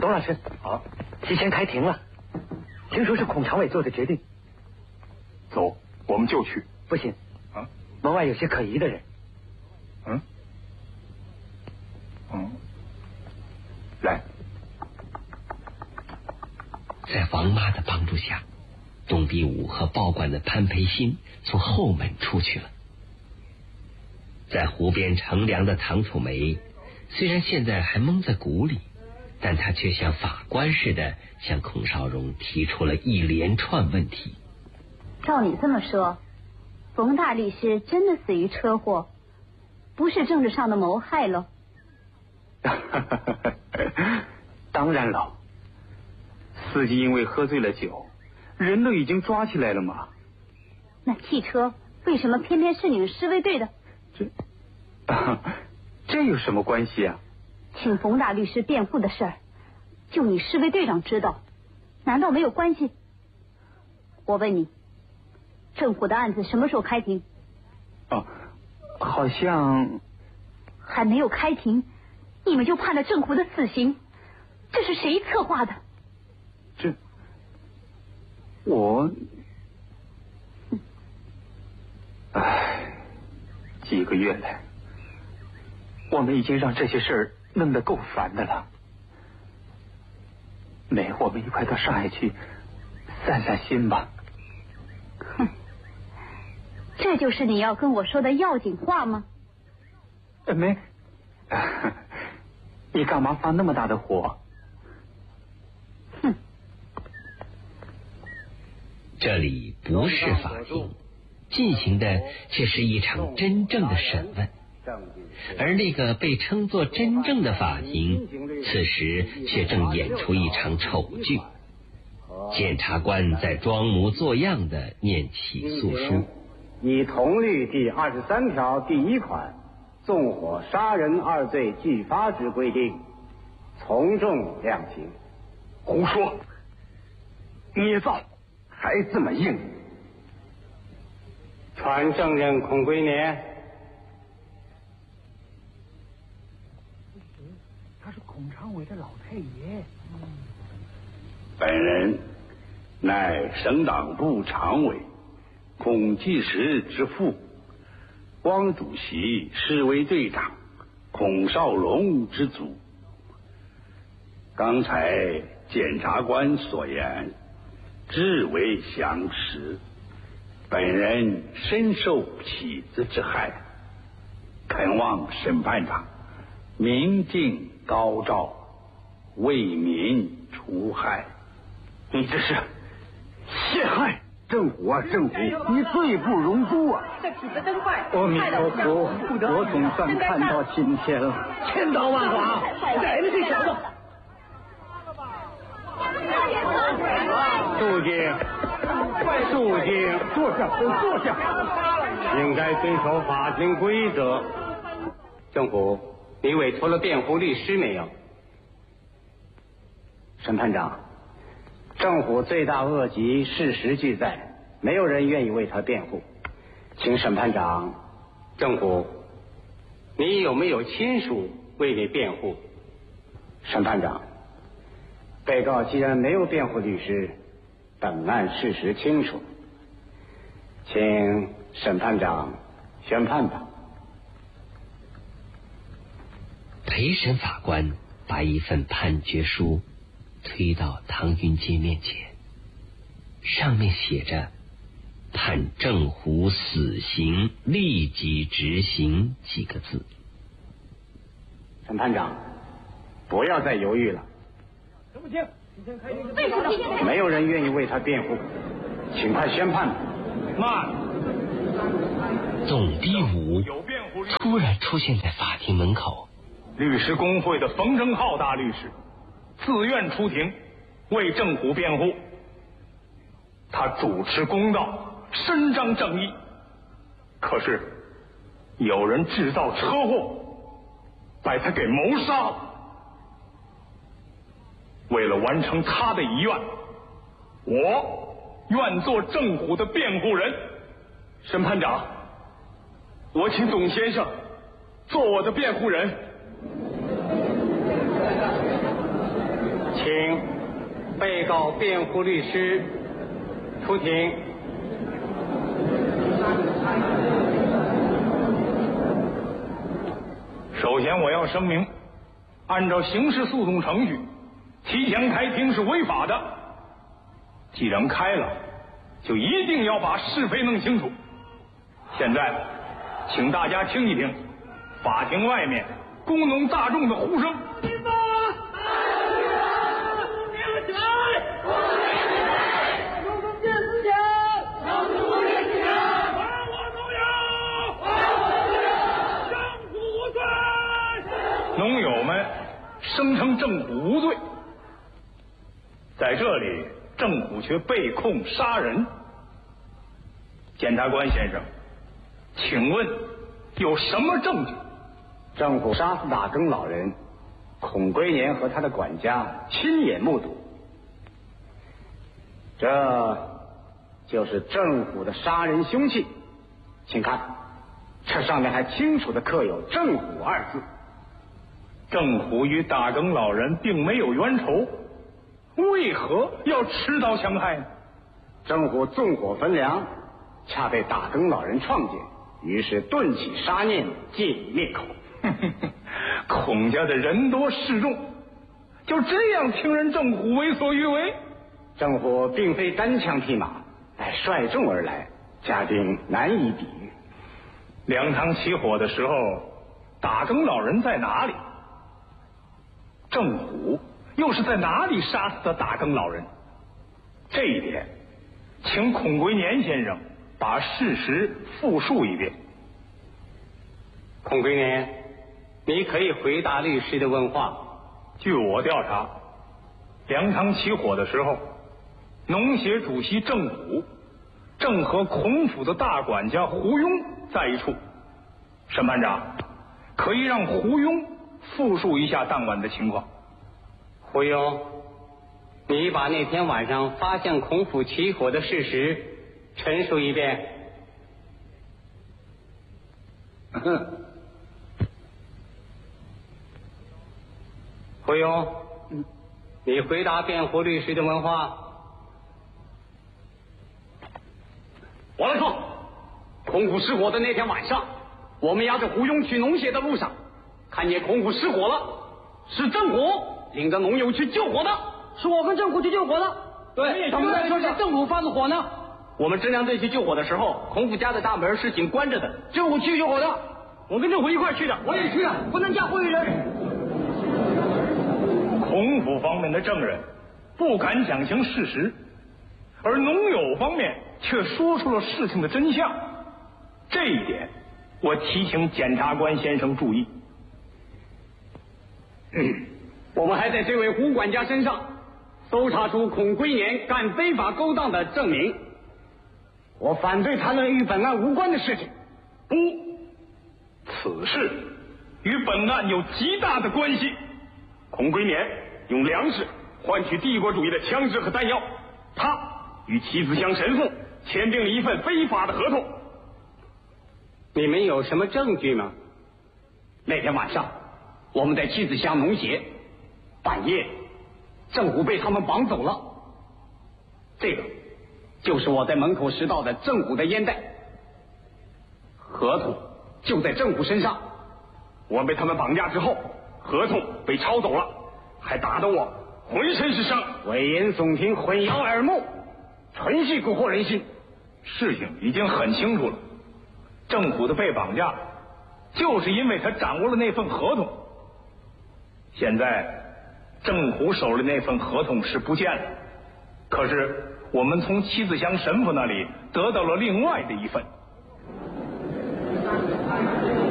董老师，好，提前开庭了。听说是孔常委做的决定。 走，我们就去。 不行， 啊， 门外有些可疑的人。 来。 在王妈的帮助下，董必武和报馆的潘培新从后门出去了。在湖边乘凉的唐楚梅，虽然现在还蒙在鼓里，但他却像法官似的向孔绍荣提出了一连串问题。 照你这么说，冯大律师真的死于车祸，不是政治上的谋害喽？ 当然了，司机因为喝醉了酒，人都已经抓起来了嘛。 那汽车为什么偏偏是你们侍卫队的？ 这有什么关系啊？ 请冯大律师辩护的事儿，就你侍卫队长知道，难道没有关系？我问你，政府的案子什么时候开庭？ 好像还没有开庭，你们就判了郑虎的死刑，这是谁策划的？ 我，几个月来，我们已经让这些事儿弄得够烦的了。没，我们一块到上海去散散心吧。 哼，这就是你要跟我说的要紧话吗？ 没，你干嘛发那么大的火？ 哼， 这里不是法庭，进行的却是一场真正的审问。而那个被称作真正的法庭，此时却正演出一场丑剧。检察官在装模作样的念起诉书， 以同律第23条第1款纵火杀人2罪俱发之规定，从重量刑。 胡说，捏造，还这么硬。 传证人孔龟年。 他是孔常委的老太爷。 本人乃省党部常委孔继实之父，汪主席侍卫队长孔绍荣之祖。刚才检察官所言，至为详实。本人深受痞子之害，恳望审判长明镜高照，为民除害。 你这是陷害政府啊！政府，你罪不容诛啊！ 这痞子真坏！ 阿弥陀佛，我总算看到今天了。 千刀万剐，宰了这小子！ 肃静，肃静， 坐下，坐下。 应该遵守法庭规则。政府，你委托了辩护律师没有？审判长，政府罪大恶极，事实俱在，没有人愿意为他辩护。请审判长，政府，你有没有亲属为你辩护？审判长，被告既然没有辩护律师，本案事实清楚，请审判长宣判吧。 陪审法官把一份判决书推到唐云阶面前，上面写着判郑虎死刑，立即执行几个字。 审判长，不要再犹豫了。 不行， 为什么？ 没有人愿意为他辩护，请快宣判吧。 慢。 总第五突然出现在法庭门口。 律师工会的冯正浩大律师自愿出庭为郑虎辩护，他主持公道，伸张正义。可是有人制造车祸，把他给谋杀了。为了完成他的遗愿，我愿做郑虎的辩护人。审判长，我请董先生做我的辩护人。 请被告辩护律师出庭。 首先，我要声明，按照刑事诉讼程序，提前开庭是违法的。既然开了，就一定要把是非弄清楚。现在，请大家听一听法庭外面工农大众的呼声。农友们声称政府无罪，在这里政府却被控杀人。检察官先生，请问有什么证据？ 政府杀死打更老人孔龟年和他的管家亲眼目睹，这就是政府的杀人凶器。请看，这上面还清楚地刻有“政府”二字。 政府与打更老人并没有冤仇，为何要持刀相害呢？ 政府纵火焚粮，恰被打更老人创见，于是顿起杀念，借以灭口。 孔家的人多势众，就这样听任政府为所欲为？ 政府并非单枪匹马，乃率众而来，家丁难以比喻。 粮仓起火的时候，打更老人在哪里？政府又是在哪里杀死的打更老人？这一点，请孔龟年先生把事实复述一遍。 孔龟年，你可以回答律师的问话。 据我调查，粮仓起火的时候，农协主席郑虎正和孔府的大管家胡庸在一处。审判长，可以让胡庸复述一下当晚的情况。 胡庸，你把那天晚上发现孔府起火的事实陈述一遍。胡庸，你回答辩护律师的问话。 我来说，孔府失火的那天晚上，我们押着胡庸去农协的路上，看见孔府失火了，是郑虎领着农友去救火的。 是我跟郑虎去救火的。 对， 怎么来说是郑虎发的火呢？ 我们侦粮队去救火的时候，孔府家的大门是紧关着的， 郑虎去救火的， 我跟郑虎一块去的。 我也去了，不能嫁祸于人。 孔府方面的证人不敢讲清事实，而农友方面却说出了事情的真相。这一点，我提醒检察官先生注意。 我们还在这位胡管家身上搜查出孔龟年干非法勾当的证明。 我反对谈论与本案无关的事情。 不，此事与本案有极大的关系。 孔龟年用粮食换取帝国主义的枪支和弹药，他与齐子乡神父签订了一份非法的合同。 你们有什么证据吗？ 那天晚上，我们在齐子乡农协，半夜，郑虎被他们绑走了。这个就是我在门口拾到的郑虎的烟袋，合同就在郑虎身上。我被他们绑架之后，合同被抄走了，还打得我浑身是伤。 危言耸听，混淆耳目，纯系蛊惑人心。 事情已经很清楚了，郑虎的被绑架，就是因为他掌握了那份合同。现在郑虎手里那份合同是不见了，可是我们从七子乡神父那里得到了另外的一份。